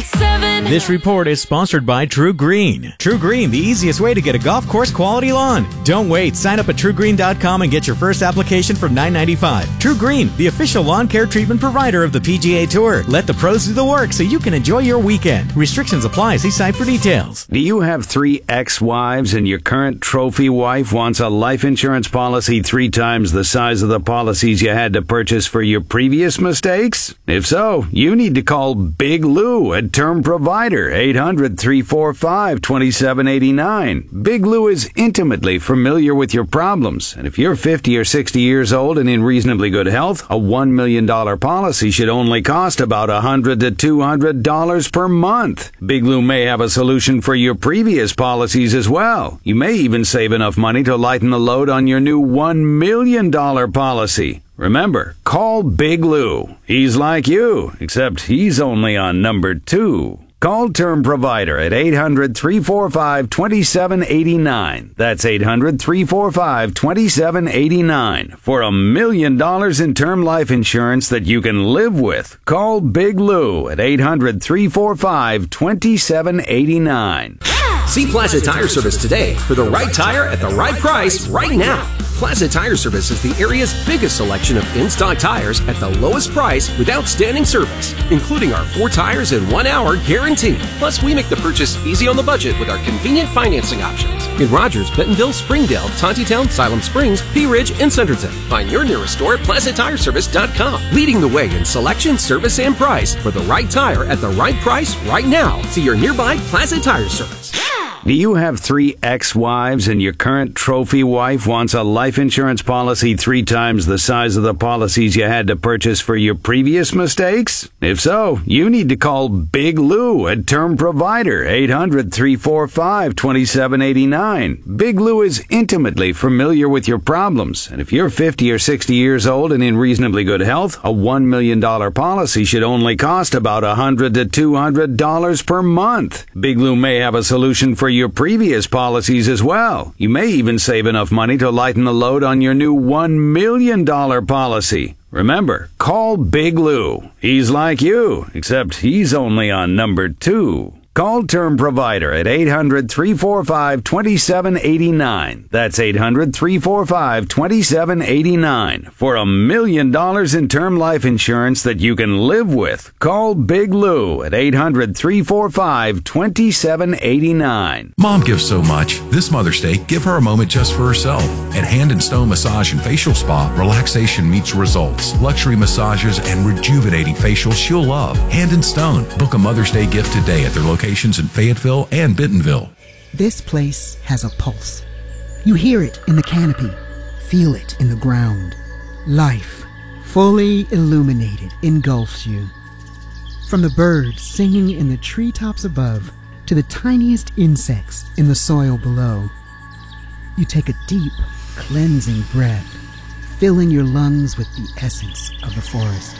101.7. This report is sponsored by True Green. True Green, the easiest way to get a golf course quality lawn. Don't wait. Sign up at TrueGreen.com and get your first application for $9.95. True Green, the official lawn care treatment provider of the PGA Tour. Let the pros do the work so you can enjoy your weekend. Restrictions apply. See site for details. Do you have 3 ex-wives and your current trophy wife wants a life insurance policy 3 times the size of the policies you had to purchase for your previous mistakes? If so, you need to call Big Lou at Term Provider, 800-345-2789. Big Lou is intimately familiar with your problems, and if you're 50 or 60 years old and in reasonably good health, a $1 million policy should only cost about $100 to $200 per month. Big Lou may have a solution for your previous policies as well. You may even save enough money to lighten the load on your new $1 million policy. Remember, call Big Lou. He's like you, except he's only on number 2. Call Term Provider at 800-345-2789. That's 800-345-2789 for $1 million in term life insurance that you can live with. Call Big Lou at 800-345-2789. See Plaza Tire Service today for the right tire at the right price right now. Plaza Tire Service is the area's biggest selection of in-stock tires at the lowest price with outstanding service, including our 4 tires in 1 hour guarantee. Plus, we make the purchase easy on the budget with our convenient financing options. In Rogers, Bentonville, Springdale, Tontitown, Siloam Springs, Pea Ridge, and Centerton. Find your nearest store at PlazaTireService.com. Leading the way in selection, service, and price for the right tire at the right price right now. See your nearby Plaza Tire Service. Do you have 3 ex-wives and your current trophy wife wants a life insurance policy 3 times the size of the policies you had to purchase for your previous mistakes? If so, you need to call Big Lou at Term Provider, 800-345-2789. Big Lou is intimately familiar with your problems, and if you're 50 or 60 years old and in reasonably good health, a $1 million policy should only cost about $100 to $200 per month. Big Lou may have a solution for your previous policies as well. You may even save enough money to lighten the load on your new $1 million policy. Remember, call Big Lou. He's like you, except he's only on number 2. Call Term Provider at 800-345-2789. That's 800-345-2789 for $1 million in term life insurance that you can live with. Call Big Lou at 800-345-2789. Mom gives so much. This Mother's Day, give her a moment just for herself. At Hand and Stone Massage and Facial Spa, relaxation meets results. Luxury massages and rejuvenating facials she'll love. Hand and Stone. Book a Mother's Day gift today at their locations in Fayetteville and Bentonville. This place has a pulse. You hear it in the canopy, feel it in the ground. Life, fully illuminated, engulfs you. From the birds singing in the treetops above to the tiniest insects in the soil below, you take a deep, cleansing breath, filling your lungs with the essence of the forest.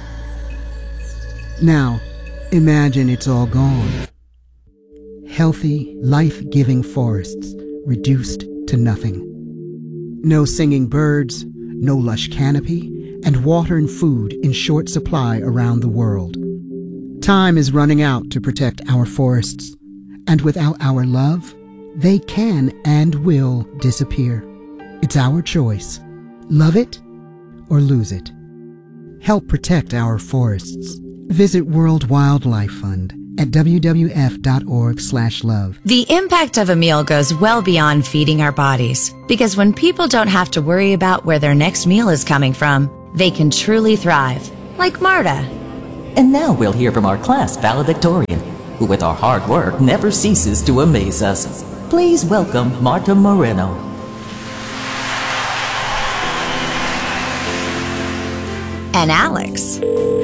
Now, imagine it's all gone. Healthy, life-giving forests reduced to nothing. No singing birds, no lush canopy, and water and food in short supply around the world. Time is running out to protect our forests, and without our love, they can and will disappear. It's our choice. Love it or lose it. Help protect our forests. Visit World Wildlife Fund at wwf.org/love. The impact of a meal goes well beyond feeding our bodies, because when people don't have to worry about where their next meal is coming from, they can truly thrive, like Marta. And now we'll hear from our class valedictorian, who with our hard work never ceases to amaze us. Please welcome Marta Moreno. And Alex.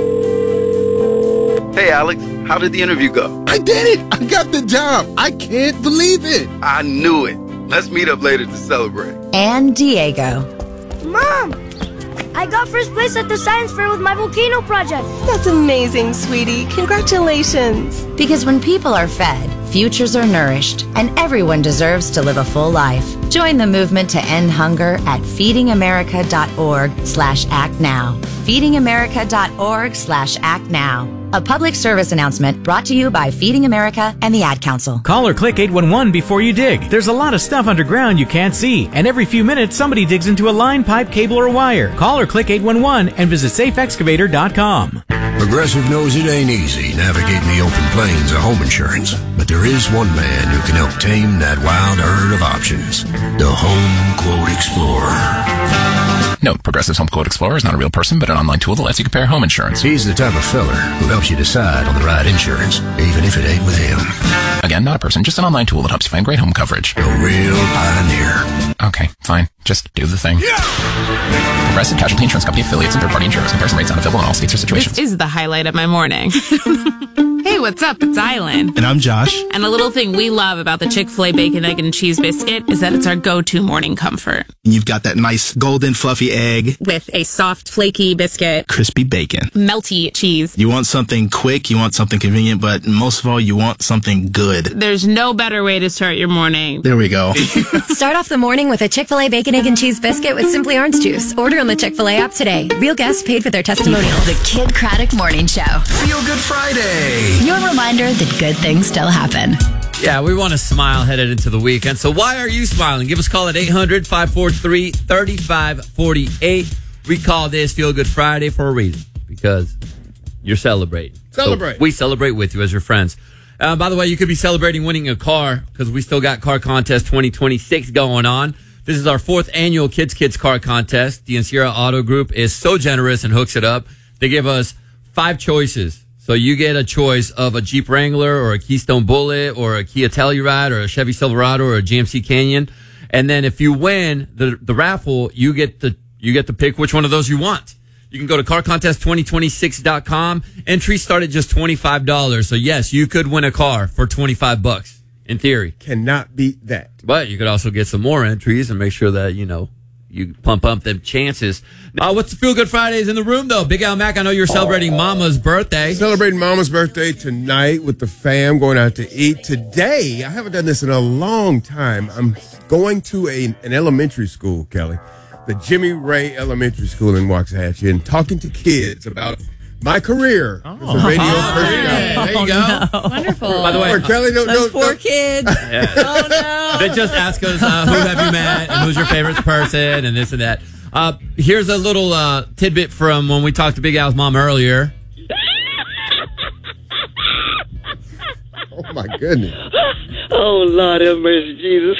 Hey, Alex, how did the interview go? I did it! I got the job! I can't believe it! I knew it. Let's meet up later to celebrate. And Diego. Mom! I got first place at the science fair with my volcano project. That's amazing, sweetie. Congratulations. Because when people are fed, futures are nourished, and everyone deserves to live a full life. Join the movement to end hunger at feedingamerica.org/actnow. feedingamerica.org/actnow. A public service announcement brought to you by Feeding America and the Ad Council. Call or click 811 before you dig. There's a lot of stuff underground you can't see, and every few minutes somebody digs into a line, pipe, cable, or wire. Call or click 811 and visit safeexcavator.com. Progressive knows it ain't easy navigating the open plains of home insurance, but there is one man who can help tame that wild herd of options. The Home Quote Explorer. Note, Progressive's Home Quote Explorer is not a real person, but an online tool that lets you compare home insurance. He's the type of feller who helps you decide on the right insurance, even if it ain't with him. Again, not a person, just an online tool that helps you find great home coverage. A real pioneer. Okay, fine. Just do the thing. Yeah! Progressive Casualty Insurance Company affiliates and third-party insurers. Comparison rates not available in all states or situations. This is the highlight of my morning. Hey, what's up? It's Island. And I'm Josh. And a little thing we love about the Chick-fil-A Bacon, Egg, and Cheese Biscuit is that it's our go-to morning comfort. And you've got that nice golden fluffy egg. With a soft, flaky biscuit. Crispy bacon. Melty cheese. You want something quick, you want something convenient, but most of all, you want something good. There's no better way to start your morning. There we go. Start off the morning with a Chick-fil-A Bacon, Egg, and Cheese Biscuit with Simply Orange Juice. Order on the Chick-fil-A app today. Real guests paid for their testimonials. The Kid Craddock Morning Show. Feel Good Friday. Your reminder that good things still happen. Yeah, we want to smile headed into the weekend. So why are you smiling? Give us a call at 800-543-3548. We call this Feel Good Friday for a reason, because you're celebrating. Celebrate. So we celebrate with you as your friends. By the way, you could be celebrating winning a car, because we still got Car Contest 2026 going on. This is our 4th annual Kids Car Contest. The Sierra Auto Group is so generous and hooks it up. They give us 5 choices. So you get a choice of a Jeep Wrangler or a Keystone Bullet or a Kia Telluride or a Chevy Silverado or a GMC Canyon. And then if you win the raffle, you get to pick which one of those you want. You can go to carcontest2026.com. Entries start at just $25. So yes, you could win a car for $25 in theory. Cannot beat that. But you could also get some more entries and make sure that, you pump up them chances. What's the Feel Good Fridays in the room, though? Big Al Mac, I know you're celebrating Mama's birthday. Celebrating Mama's birthday tonight with the fam, going out to eat. Today, I haven't done this in a long time. I'm going to an elementary school, Kelly, the Jimmy Ray Elementary School in Waxahachie, and talking to kids about my career as a radio personality. There you go. No. Wonderful. By the way, Kelly, those poor kids. Yeah. Oh, no. They just ask us, who have you met and who's your favorite person and this and that. Here's a little tidbit from when we talked to Big Al's mom earlier. Oh, my goodness. Oh, Lord have mercy, Jesus.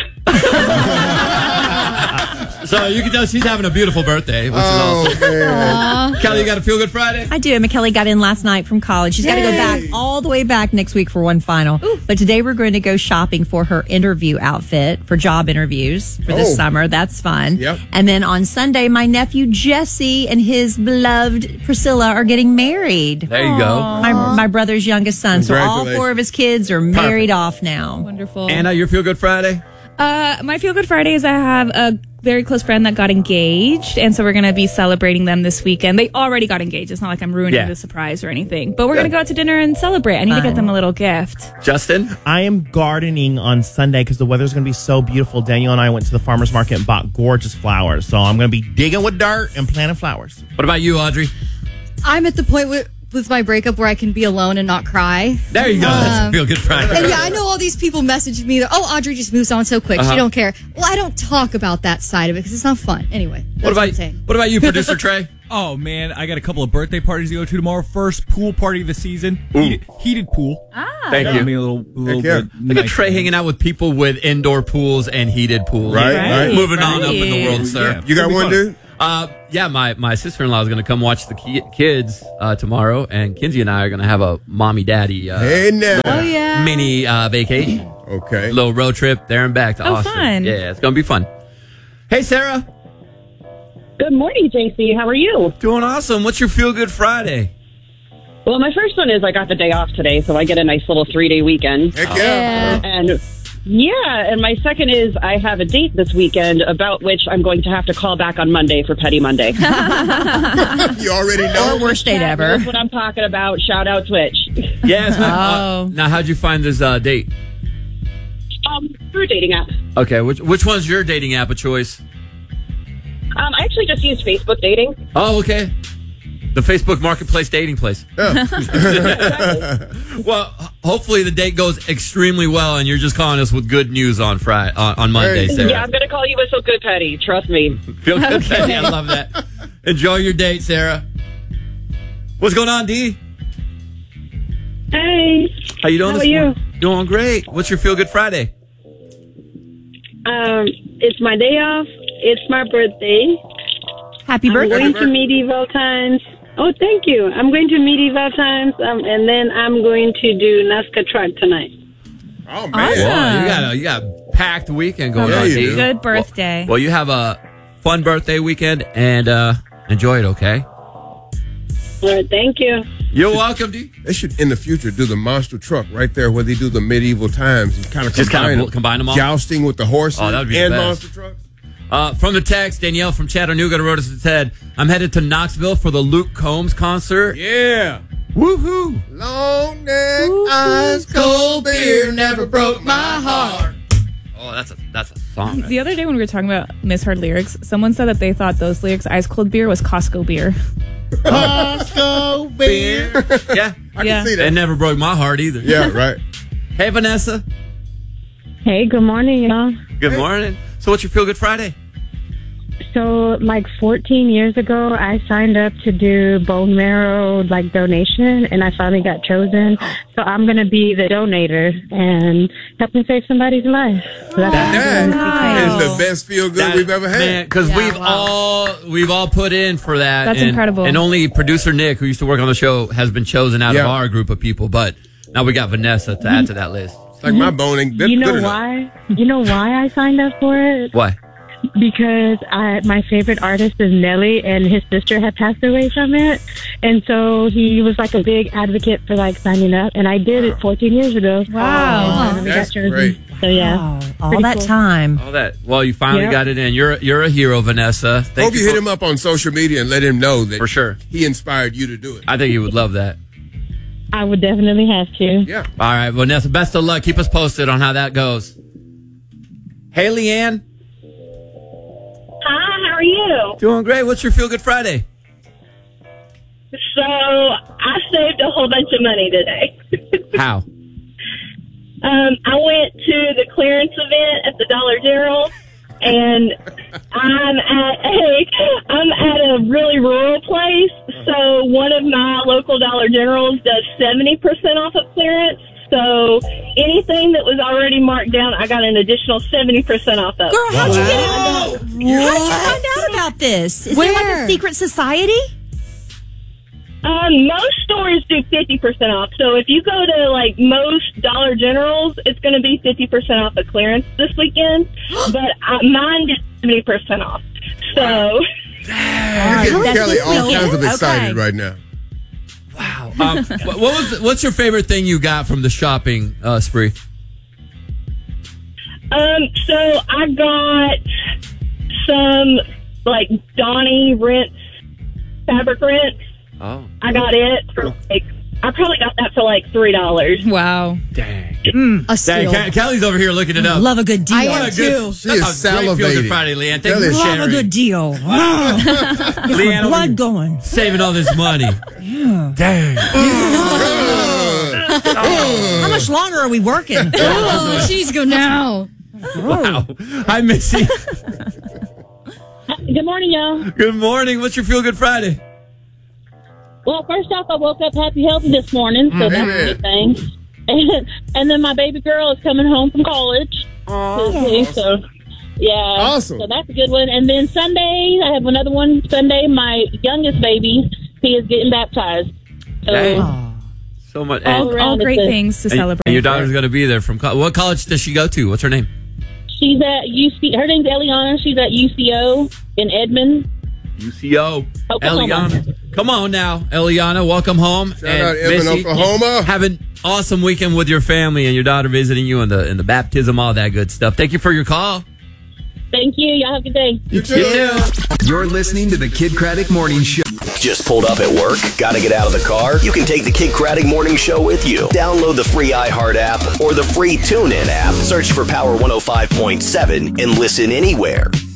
So you can tell she's having a beautiful birthday, which is awesome. Man. Kelly, you got a Feel Good Friday? I do. McKelly got in last night from college. She's got to go back all the way back next week for one final. Ooh. But today we're going to go shopping for her interview outfit for job interviews for this summer. That's fun. Yep. And then on Sunday, my nephew Jesse and his beloved Priscilla are getting married. There you go. My brother's youngest son. So all 4 of his kids are married off now. Wonderful. Anna, your Feel Good Friday? My Feel Good Friday is I have a very close friend that got engaged, and so we're going to be celebrating them this weekend. They already got engaged. It's not like I'm ruining the surprise or anything, but we're going to go out to dinner and celebrate. I need to get them a little gift. Justin? I am gardening on Sunday because the weather's going to be so beautiful. Daniel and I went to the farmer's market and bought gorgeous flowers, so I'm going to be digging with dirt and planting flowers. What about you, Audrey? I'm at the point with my breakup where I can be alone and not cry. There you go. That's a Feel Good Friday. And I know all these people message me that, Audrey just moves on so quick. She don't care. Well, I don't talk about that side of it because it's not fun. Anyway, what about you, producer Trey? Oh, man, I got a couple of birthday parties to go to tomorrow. First pool party of the season. Heated pool. Thank you. Me a little bit. Look at Trey hanging out with people with indoor pools and heated pools. Right. Moving on up in the world, sir. Yeah. You got one, dude? Yeah, my sister-in-law is going to come watch the kids tomorrow, and Kinsey and I are going to have a mommy-daddy mini vacation. Okay. Little road trip there and back to Austin. Fun. Yeah, it's going to be fun. Hey, Sarah. Good morning, JC. How are you? Doing awesome. What's your Feel Good Friday? Well, my first one is I got the day off today, so I get a nice little 3-day weekend. Heck yeah. And my second is I have a date this weekend about which I'm going to have to call back on Monday for Petty Monday. You already know. Or worst date ever. That's what I'm talking about. Shout out Twitch. Yes. Now, how'd you find this date? Through a dating app. Okay. Which one's your dating app of choice? I actually just used Facebook dating. Oh, okay. The Facebook Marketplace dating place. Well, hopefully the date goes extremely well, and you're just calling us with good news on Monday, Sarah. Yeah, I'm going to call you with some good Patty. Trust me. Feel good, Patty. I love that. Enjoy your date, Sarah. What's going on, Dee? Hey. How you doing? How are you? Doing great. What's your Feel Good Friday? It's my day off. It's my birthday. Happy birthday. I'm going to Medieval Times. Oh, thank you. I'm going to Medieval Times, and then I'm going to do NASCAR track tonight. Oh, man. Well, you got a packed weekend going on, Dee. Good birthday. Well, you have a fun birthday weekend, and enjoy it, okay? All right, thank you. You're welcome, Dee. They should, in the future, do the monster truck right there where they do the medieval times. And kind of combine them all. Jousting with the horses that would be and the best. monster trucks. From the text, Danielle from Chattanooga wrote us and said, I'm headed to Knoxville for the Luke Combs concert. Yeah. Woohoo. Long neck, ice cold beer never broke my heart. Oh, that's a song. The other day when we were talking about misheard lyrics, someone said that they thought those lyrics, ice cold beer, was Costco beer. Costco beer. Yeah. I can see that. It never broke my heart either. Yeah, right. Hey, Vanessa. Hey, good morning, y'all. Good morning. So what's your Feel Good Friday? So, like 14 years ago, I signed up to do bone marrow donation, and I finally got chosen. So I'm going to be the donator and help me save somebody's life. So that is the best feel good we've ever had. Because we've all put in for that. That's incredible. And only producer Nick, who used to work on the show, has been chosen out of our group of people. But now we got Vanessa to add to that list. It's like my boning. You know why? You know why I signed up for it? Why? Because my favorite artist is Nelly, and his sister had passed away from it, and so he was like a big advocate for signing up, and I did it 14 years ago. Wow, that's great. So yeah, all that time. All that. Well, you finally got it in. You're a hero, Vanessa. Hope you hit him up on social media and let him know that for sure he inspired you to do it. I think he would love that. I would definitely have to. Yeah. All right, Vanessa. Best of luck. Keep us posted on how that goes. Hey, Leanne. Hi, how are you? Doing great. What's your Feel Good Friday? So, I saved a whole bunch of money today. How? I went to the clearance event at the Dollar General, and I'm at a really rural place, so one of my local Dollar Generals does 70% off of clearance. So anything that was already marked down, I got an additional 70% off of. Girl, how'd you get it? How did you find out about this? Is there like a secret society? Most stores do 50% off. So if you go to most Dollar Generals, it's going to be 50% off of clearance this weekend. But mine did 70% off. So you're getting Kelly all kinds of excited right now. Wow. What's your favorite thing you got from the shopping spree? So I got some Donnie rinse, fabric rinse. Oh. I got it for I probably got that for $3. Wow. Dang. A steal. Dang, Kelly's over here looking it up. Love a good deal. I am too. She is salivating. Feel Good Friday, Leanne. Thank you for sharing. Love a good deal. Get Leanne, some blood going. Saving all this money. Yeah. Dang. How much longer are we working? Oh, she's go now. Wow. Hi, Missy. Good morning, y'all. Good morning. What's your Feel Good Friday? Well, first off, I woke up happy, healthy this morning, so that's a good thing. And then my baby girl is coming home from college. So, yeah. Awesome. So that's a good one. And then Sunday, I have another one. Sunday, my youngest baby, he is getting baptized. So, so much. All great things to celebrate. And your daughter's going to be there from what college does she go to? What's her name? She's at UC. Her name's Eliana. She's at UCO in Edmond. UCO. Oklahoma. Eliana. Come on now, Eliana. Welcome home. Shout out Edmond, Oklahoma. Have an awesome weekend with your family and your daughter visiting you in the baptism, all that good stuff. Thank you for your call. Thank you. Y'all have a good day. You too. You're listening to the Kid Craddock Morning Show. Just pulled up at work? Gotta get out of the car? You can take the Kid Craddock Morning Show with you. Download the free iHeart app or the free TuneIn app. Search for Power 105.7 and listen anywhere.